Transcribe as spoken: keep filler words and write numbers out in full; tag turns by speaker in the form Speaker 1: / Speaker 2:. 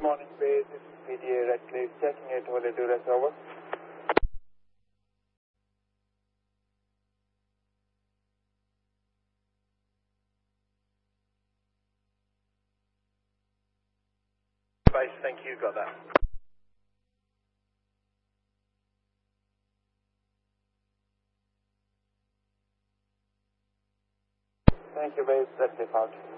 Speaker 1: morning, base. This is P D A Redcliffe checking it. Will you do rest over?
Speaker 2: Base, thank you, got that.
Speaker 1: Thank you, base. Redcliffe out.